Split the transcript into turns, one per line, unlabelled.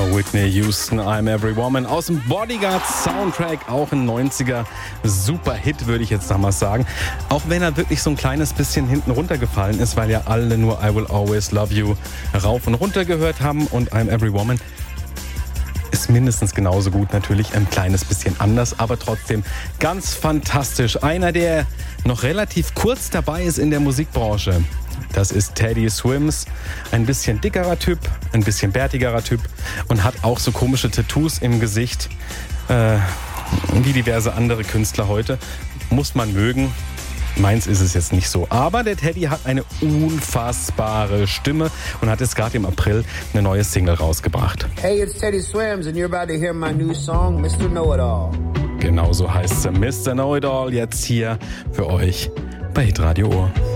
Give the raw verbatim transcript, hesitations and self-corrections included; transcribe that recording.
Whitney Houston, I'm Every Woman aus dem Bodyguard-Soundtrack, auch ein neunziger Superhit, würde ich jetzt damals sagen. Auch wenn er wirklich so ein kleines bisschen hinten runtergefallen ist, weil ja alle nur I Will Always Love You rauf und runter gehört haben und I'm Every Woman ist mindestens genauso gut, natürlich ein kleines bisschen anders, aber trotzdem ganz fantastisch. Einer, der noch relativ kurz dabei ist in der Musikbranche. Das ist Teddy Swims, ein bisschen dickerer Typ, ein bisschen bärtigerer Typ und hat auch so komische Tattoos im Gesicht, äh, wie diverse andere Künstler heute. Muss man mögen. Meins ist es jetzt nicht so. Aber der Teddy hat eine unfassbare Stimme und hat jetzt gerade im April eine neue Single rausgebracht.
Hey, it's Teddy Swims and you're about to hear my new song, Mister Know-It-All.
Genau so heißt sie, Mister Know-It-All, jetzt hier für euch bei Hitradio Ohr.